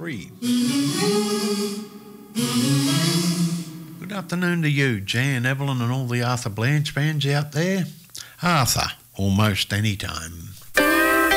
3. Good afternoon to you, Jan, Evelyn and all the Arthur Blanche fans out there. Arthur, almost any time.